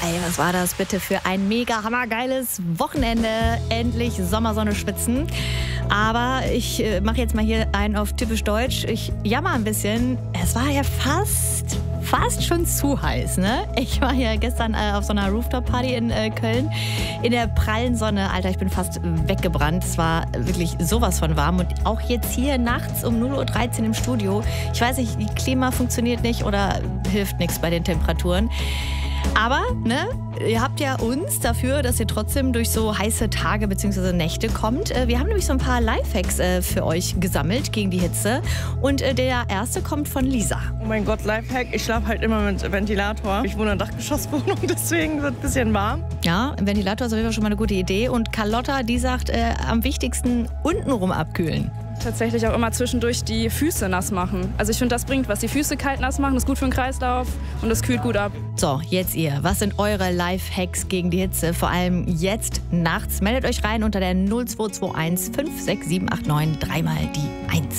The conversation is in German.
Ey, was war das bitte für ein mega hammergeiles Wochenende. Endlich Sommersonne schwitzen. Aber ich mache jetzt mal hier einen auf typisch Deutsch. Ich jammer ein bisschen. Es war ja fast schon zu heiß, ne? Ich war ja gestern auf so einer Rooftop-Party in Köln in der prallen Sonne. Alter, ich bin fast weggebrannt. Es war wirklich sowas von warm. Und auch jetzt hier nachts um 0:13 Uhr im Studio. Ich weiß nicht, die Klima funktioniert nicht oder hilft nichts bei den Temperaturen. Aber, ne, ihr habt ja uns dafür, dass ihr trotzdem durch so heiße Tage bzw. Nächte kommt. Wir haben nämlich so ein paar Lifehacks für euch gesammelt gegen die Hitze. Und der erste kommt von Lisa. Oh mein Gott, Lifehack. Ich schlafe halt immer mit Ventilator. Ich wohne in einer Dachgeschosswohnung, deswegen wird es ein bisschen warm. Ja, ein Ventilator ist auf jeden Fall schon mal eine gute Idee. Und Carlotta, die sagt, am wichtigsten untenrum abkühlen. Tatsächlich auch immer zwischendurch die Füße nass machen. Also ich finde, das bringt was. Die Füße kalt nass machen, ist gut für den Kreislauf und das kühlt gut ab. So, jetzt ihr. Was sind eure Lifehacks gegen die Hitze? Vor allem jetzt nachts. Meldet euch rein unter der 0221 56789 dreimal die 1.